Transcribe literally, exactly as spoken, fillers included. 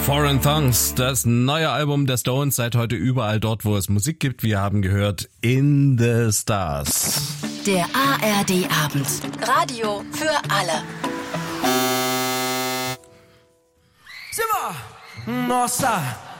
Foreign Tongues, das neue Album der Stones, seit heute überall dort, wo es Musik gibt. Wir haben gehört In the Stars. Der A R D-Abend. Radio für alle. Simba! Nossa!